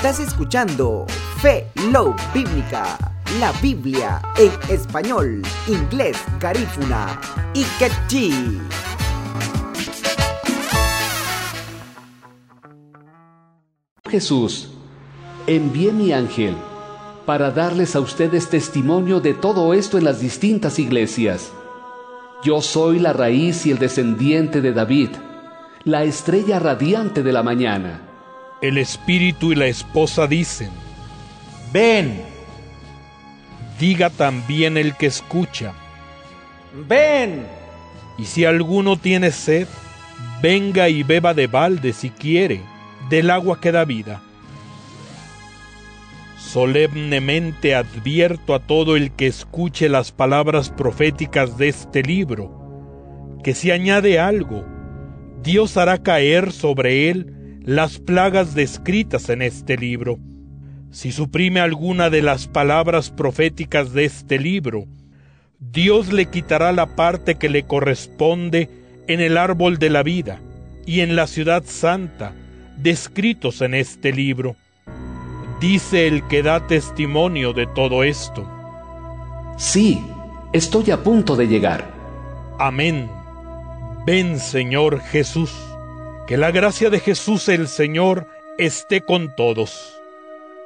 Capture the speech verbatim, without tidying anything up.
Estás escuchando Fe Love Bíblica, la Biblia en español, inglés, garífuna y quechí. Jesús, envié mi ángel para darles a ustedes testimonio de todo esto en las distintas iglesias. Yo soy la raíz y el descendiente de David, la estrella radiante de la mañana. El espíritu y la esposa dicen: ven. Diga también el que escucha: ven. Y si alguno tiene sed, venga y beba de balde si quiere, del agua que da vida. Solemnemente advierto a todo el que escuche las palabras proféticas de este libro, que si añade algo, Dios hará caer sobre él las plagas descritas en este libro. Si suprime alguna de las palabras proféticas de este libro, Dios le quitará la parte que le corresponde en el árbol de la vida y en la ciudad santa, descritos en este libro. Dice el que da testimonio de todo esto. Sí, estoy a punto de llegar. Amén. Ven, Señor Jesús. Que la gracia de Jesús el Señor esté con todos.